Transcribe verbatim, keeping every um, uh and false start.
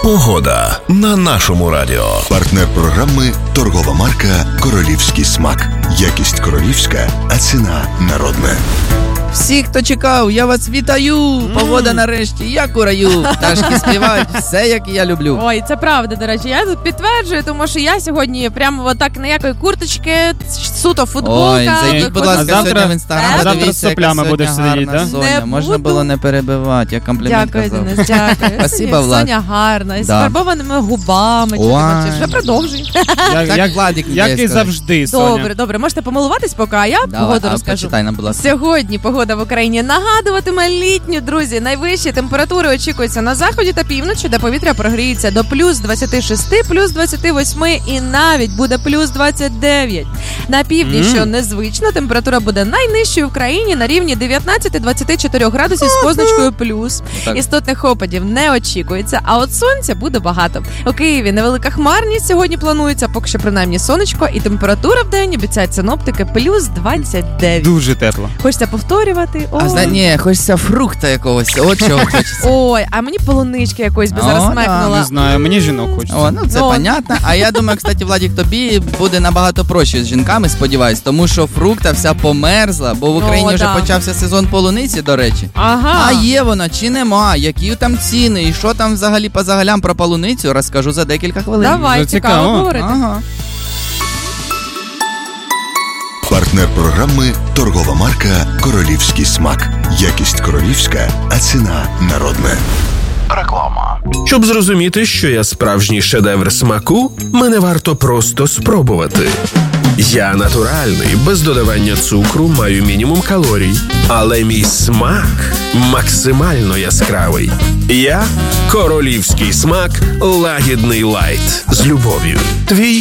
Погода на нашому радіо. Партнер програми – торгова марка «Королівський смак». Якість королівська, а ціна народна. Всі, хто чекав, я вас вітаю! Погода нарешті, як у раю. Пташки співають, все, як я люблю. Ой, це правда, до речі. Я тут підтверджую, тому що я сьогодні прямо отак ніякої курточки, суто футболка. Ой, зайдіть, будь ласка, завтра- сьогодні в інстаграм, завтра подивіться, з яка соплями сьогодні будеш гарна сидіти, да? Соня. Не Можна буду. було не перебивати, я комплімент Дякую, казав. Денис, дякую. Спасибо, Влад. Соня гарна, із Да. фарбованими губами. Чи Ой. ти бачиш? Вже продовжуй. Як, Так, як, Владик, як мені і сказав. завжди, Соня. Добре, добре. Можете помилуватись поки, а я Давай, погоду а, розкажу. почитай нам, будь ласка. Сьогодні погода в Україні нагадуватиме літню, друзі. Найвищі температури очікуються на заході та півночі, де повітря прогріється до плюс двадцять шість, плюс двадцять вісім і навіть буде плюс двадцять дев'ять. На півдні, Мгм. що незвично, температура буде найнижчою в країні на рівні дев'ятнадцять-двадцять чотири градусів з позначкою плюс. Так. Істотних опадів не очікується, а от сонця буде багато. У Києві невелика хмарність сьогодні планується, поки що принаймні сонечко, і температура в день обіцяють синоптики плюс двадцять дев'ять. Дуже тепло. Хочеться повторювати? А Ой. зна... ні, хочеться фрукта якогось, от чого хочеться. Ой, а мені полунички якоїсь би О, зараз да, мекнула. Не знаю, мені жінок хочеться. О, ну це Ну. понятно. А я думаю, кстати, Владик, тобі буде набагато проще з жінками, сподіваюсь, тому що фрукта вся померзла, бо в Україні О, вже да. почався сезон полуниці, до речі. Ага. А є вона чи нема? Які там ціни? І що там взагалі по загалям про полуницю? Розкажу за декілька хвилин. Давай, Вже цікаво цікаво. говорити. Ага. Партнер програми – торгова марка «Королівський смак». Якість королівська, а ціна народна. Реклама. Щоб зрозуміти, що я справжній шедевр смаку, мене варто просто спробувати. Я натуральний, без додавання цукру, маю мінімум калорій. Але мій смак максимально яскравий. Я – королівський смак лагідний лайт. З любов'ю. Твій